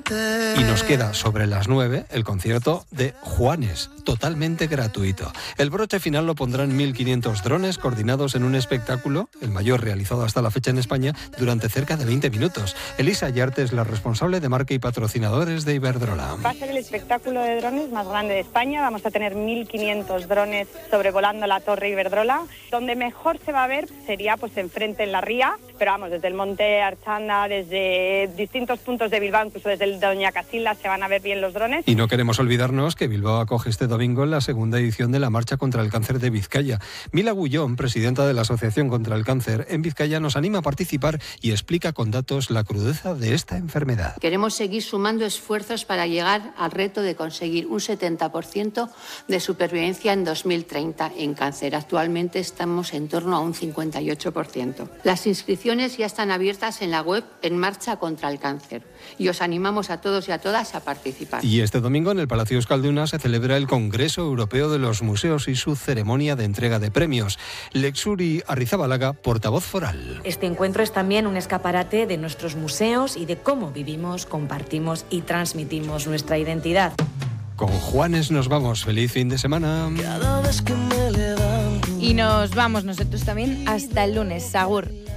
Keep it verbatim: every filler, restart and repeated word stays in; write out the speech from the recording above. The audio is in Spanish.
frente. Y nos queda sobre las nueve el concierto de Juanes, totalmente gratuito. El broche final lo pondrán mil quinientos drones coordinados en un espectáculo, el mayor realizado hasta la fecha en España, durante cerca de veinte minutos. Elisa Yarte es la responsable de marca y patrocinadores de Iberdrola. Va a ser el espectáculo de drones más grande de España. Vamos a tener mil quinientos drones sobrevolando la Torre Iberdrola. Donde mejor se va a ver sería pues enfrente en la ría, pero vamos, desde el Monte Archanda, desde distintos puntos de Bilbao, incluso desde el Doña Casilda se van a ver bien los drones. Y no queremos olvidarnos que Bilbao acoge este domingo la segunda edición de la Marcha contra el Cáncer de Vizcaya. Mila Gullón, presidenta de la Asociación contra el Cáncer en Vizcaya, nos anima a participar y explica con datos la crudeza de esta enfermedad. Queremos seguir sumando esfuerzos para llegar al reto de conseguir un setenta por ciento de supervivencia en dos mil treinta en cáncer. Actualmente estamos en torno a un cincuenta y ocho por ciento. Las inscripciones ya están abiertas en la web En Marcha contra el Cáncer y os animamos a todos y a todas a participar. Y este domingo en el Palacio Euskalduna se celebra el Congreso Europeo de los Museos y su ceremonia de entrega de premios. Lexuri Arrizabalaga, portavoz foral. Este encuentro es también un escaparate de nuestros museos y de cómo vivimos, compartimos y transmitimos nuestra identidad. Con Juanes nos vamos. Feliz fin de semana. Cada vez que me levanto. Y nos vamos nosotros también hasta el lunes. Agur.